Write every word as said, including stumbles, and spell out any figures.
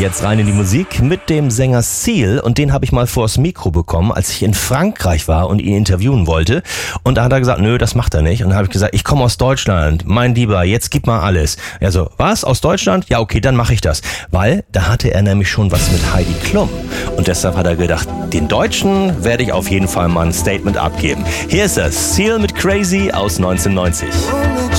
Jetzt rein in die Musik mit dem Sänger Seal und den habe ich mal vors Mikro bekommen, als ich in Frankreich war und ihn interviewen wollte. Und da hat er gesagt, nö, das macht er nicht. Und dann habe ich gesagt, ich komme aus Deutschland, mein Lieber, jetzt gib mal alles. Er so, was, aus Deutschland? Ja, okay, dann mache ich das. Weil da hatte er nämlich schon was mit Heidi Klum. Und deshalb hat er gedacht, den Deutschen werde ich auf jeden Fall mal ein Statement abgeben. Hier ist er, Seal mit Crazy aus neunzehnhundertneunzig.